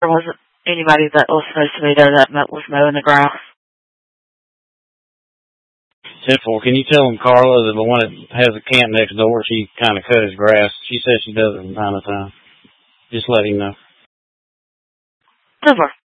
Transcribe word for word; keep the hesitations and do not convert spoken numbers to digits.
there wasn't anybody that was supposed to be there that was mowing the grass. ten four, can you tell him Carla, the one that has a camp next door, she kind of cut his grass. She says she does it from time to time. Just let him know. Super.